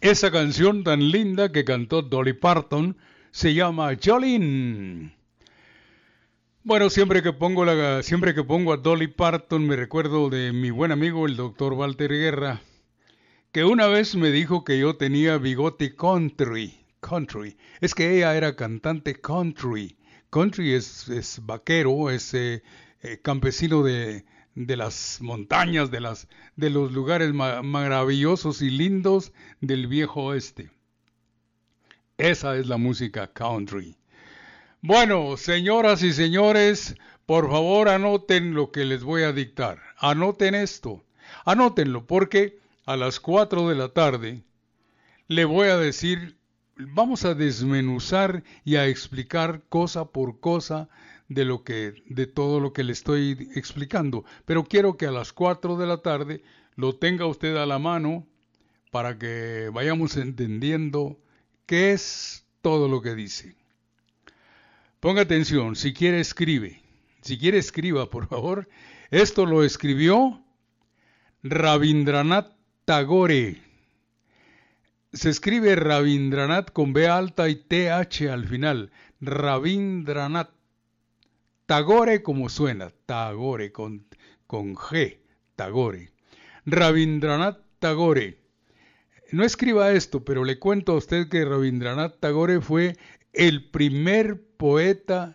Esa canción tan linda que cantó Dolly Parton se llama Jolene. Bueno, siempre que pongo a Dolly Parton me recuerdo de mi buen amigo el doctor Walter Guerra, que una vez me dijo que yo tenía bigote country. Country. Es que ella era cantante country. Country es vaquero, es campesino de las montañas, de los lugares maravillosos y lindos del viejo oeste. Esa es la música country. Bueno, señoras y señores, por favor anoten lo que les voy a dictar. Anoten esto. Anótenlo porque a las 4 de la tarde le voy a decir, vamos a desmenuzar y a explicar cosa por cosa de todo lo que le estoy explicando. Pero quiero que a las 4 de la tarde lo tenga usted a la mano para que vayamos entendiendo qué es todo lo que dice. Ponga atención, si quiere escribe. Si quiere escriba, por favor. Esto lo escribió Rabindranath Tagore. Se escribe Rabindranath con B alta y TH al final. Rabindranath Tagore como suena. Tagore con G. Tagore. Rabindranath Tagore. No escriba esto, pero le cuento a usted que Rabindranath Tagore fue el primer poeta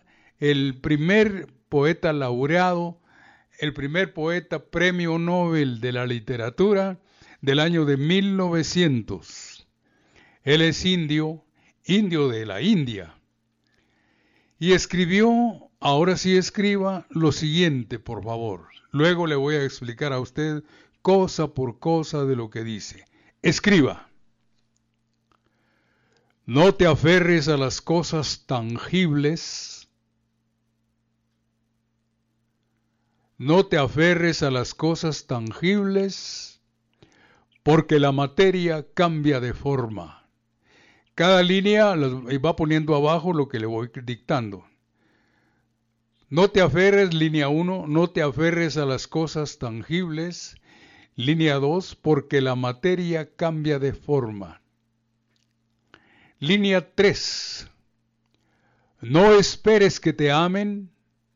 laureado, el primer poeta premio Nobel de la literatura del año de 1900. Él es indio de la India. Y escribió, ahora sí escriba, lo siguiente, por favor. Luego le voy a explicar a usted cosa por cosa de lo que dice. Escriba. No te aferres a las cosas tangibles. No te aferres a las cosas tangibles, porque la materia cambia de forma. Cada línea va poniendo abajo lo que le voy dictando. No te aferres, línea 1, no te aferres a las cosas tangibles. Línea 2, porque la materia cambia de forma. Línea 3, no esperes que te amen.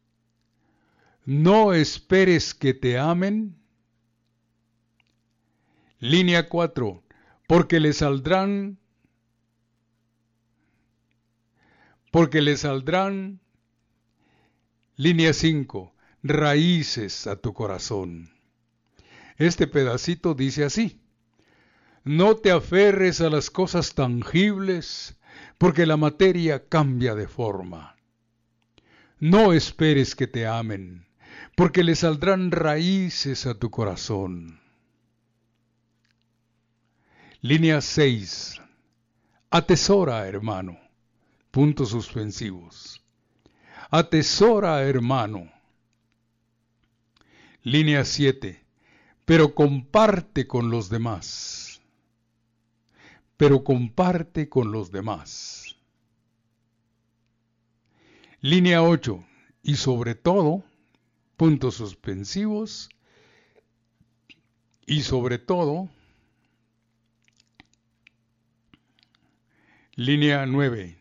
No esperes que te amen. Línea 4, porque le saldrán. Línea 5, raíces a tu corazón. Este pedacito dice así. No te aferres a las cosas tangibles, porque la materia cambia de forma. No esperes que te amen, porque le saldrán raíces a tu corazón. Línea 6. Atesora, hermano. Puntos suspensivos. Atesora, hermano. Línea 7. Pero comparte con los demás. Pero comparte con los demás. Línea 8. Y sobre todo, puntos suspensivos. Y sobre todo, línea 9.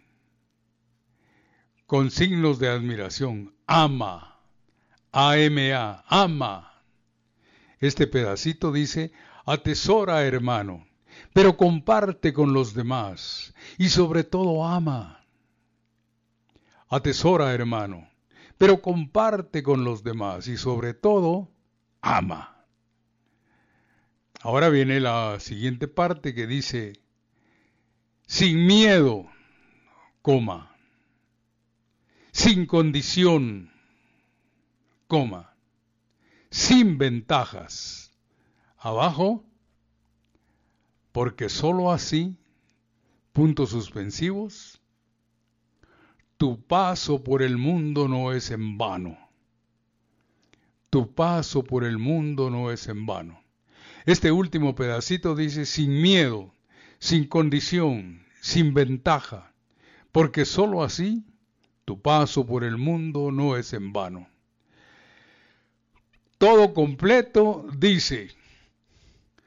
Con signos de admiración. Ama. A-M-A. Ama. Este pedacito dice, atesora, hermano, pero comparte con los demás y sobre todo ama. Atesora, hermano, pero comparte con los demás y sobre todo ama. Ahora viene la siguiente parte que dice, sin miedo, coma, sin condición, coma, sin ventajas. Abajo, porque sólo así, puntos suspensivos, tu paso por el mundo no es en vano. Tu paso por el mundo no es en vano. Este último pedacito dice sin miedo, sin condición, sin ventaja, porque sólo así tu paso por el mundo no es en vano. Todo completo dice,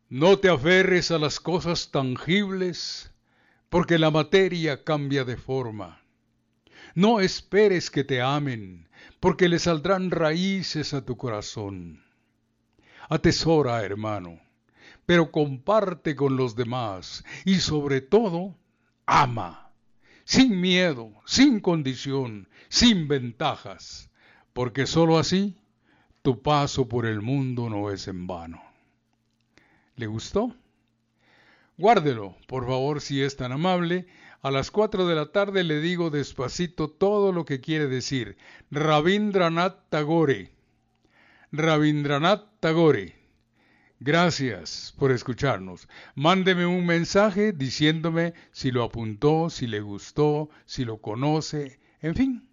No te aferres a las cosas tangibles, porque la materia cambia de forma. No esperes que te amen, porque le saldrán raíces a tu corazón. Atesora, hermano, pero comparte con los demás y sobre todo, ama, sin miedo, sin condición, sin ventajas, porque sólo así tu paso por el mundo no es en vano. ¿Le gustó? Guárdelo, por favor, si es tan amable. A las 4 de la tarde le digo despacito todo lo que quiere decir. Rabindranath Tagore. Rabindranath Tagore. Gracias por escucharnos. Mándeme un mensaje diciéndome si lo apuntó, si le gustó, si lo conoce, en fin.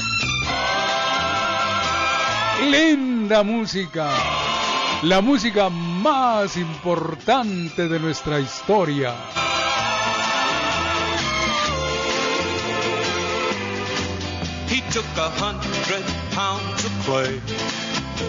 Linda música. La música más importante de nuestra historia. He took 100 pounds of clay